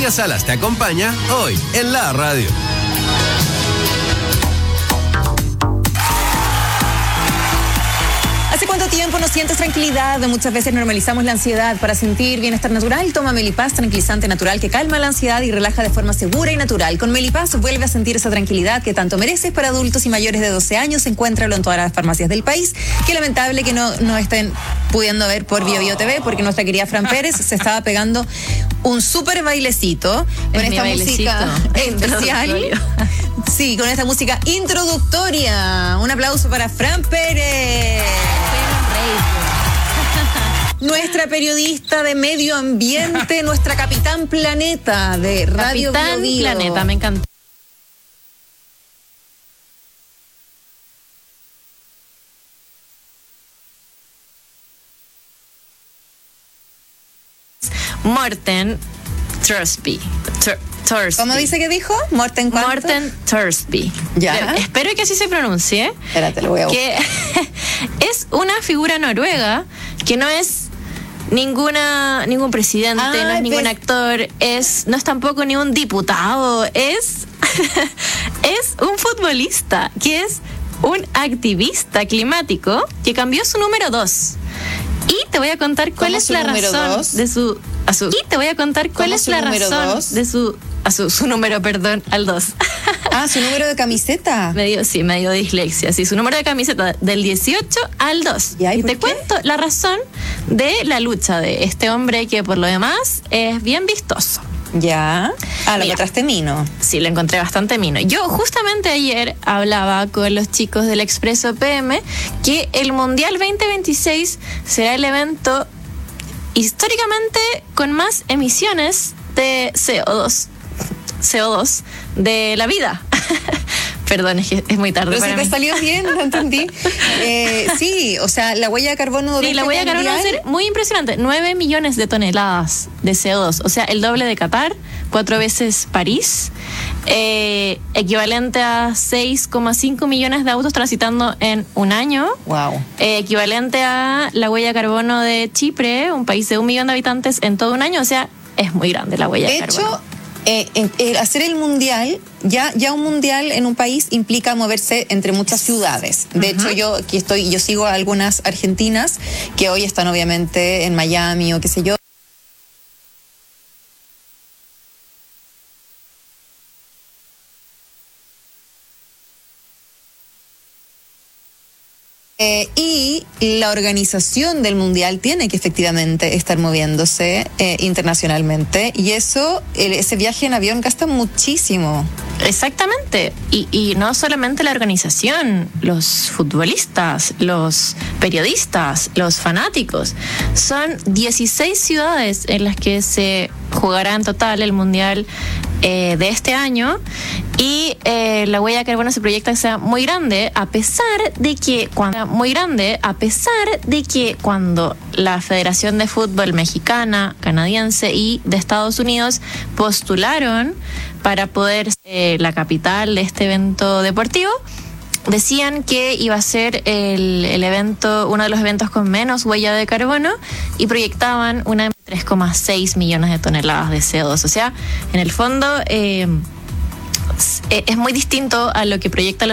Claudia Salas te acompaña hoy en la radio. ¿Hace cuánto tiempo no sientes tranquilidad? Muchas veces normalizamos la ansiedad. Para sentir bienestar natural, toma Melipaz, tranquilizante natural que calma la ansiedad y relaja de forma segura y natural. Con Melipaz vuelve a sentir esa tranquilidad que tanto mereces. Para adultos y mayores de 12 años, encuéntralo en todas las farmacias del país. Qué lamentable que no estén pudiendo ver por Bio TV, porque nuestra querida Fran Pérez se estaba pegando un súper bailecito con esta música especial. Sí, con esta música introductoria. Un aplauso para Fran Pérez. Nuestra periodista de medio ambiente, nuestra Capitán Planeta de Radio Capitán Bio Bio. Planeta, me encantó. Morten Thorsby. ¿Cómo dice que dijo? ¿Morten cuánto? Morten Thorsby. Ya. Espero que así se pronuncie. Espérate, lo voy a buscar. Que es una figura noruega que no es ningún presidente, no es ningún actor, no es tampoco ni un diputado, es un futbolista que es un activista climático que cambió su número 2. Y te voy a contar cuál es la razón de su número, perdón, al 2. Su número de camiseta. medio dislexia. Sí, su número de camiseta del 18 al 2. ¿Y te cuento la razón de la lucha de este hombre que por lo demás es bien vistoso. Ya. Lo encontraste mino. Sí, lo encontré bastante mino. Yo justamente ayer hablaba con los chicos del Expreso PM que el Mundial 2026 será el evento históricamente con más emisiones de CO2 de la vida. Perdón, es que es muy tarde. Pero para si te mí. salió bien, no entendí. Sí, o sea, la huella de carbono. Sí, la huella de carbono va a ser muy impresionante. 9 millones de toneladas de CO2. O sea, el doble de Qatar, 4 veces París. Equivalente a 6,5 millones de autos transitando en un año. Wow. Equivalente a la huella de carbono de Chipre, un país de 1 millón de habitantes en todo un año. O sea, es muy grande la huella de carbono. De hecho, hacer el mundial, ya un mundial en un país implica moverse entre muchas ciudades. De hecho, yo sigo a algunas argentinas que hoy están obviamente en Miami o qué sé yo. Y la organización del mundial tiene que efectivamente estar moviéndose internacionalmente, y ese viaje en avión gasta muchísimo. Exactamente, y no solamente la organización, los futbolistas, los periodistas, los fanáticos. Son 16 ciudades en las que se jugará en total el mundial de este año, y la huella de carbono se proyecta que sea muy grande, a pesar de que cuando la Federación de Fútbol Mexicana, Canadiense y de Estados Unidos postularon para poder ser la capital de este evento deportivo, decían que iba a ser el evento, uno de los eventos con menos huella de carbono, y proyectaban una de 3,6 millones de toneladas de CO2. O sea, en el fondo es muy distinto a lo que proyectan los